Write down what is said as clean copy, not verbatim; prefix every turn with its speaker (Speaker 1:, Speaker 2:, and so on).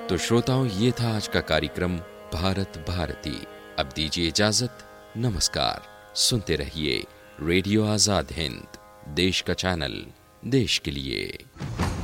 Speaker 1: तो श्रोताओं, ये था आज का कार्यक्रम भारत भारती। अब दीजिए इजाजत, नमस्कार। सुनते रहिए रेडियो आजाद हिंद, देश का चैनल, देश के लिए।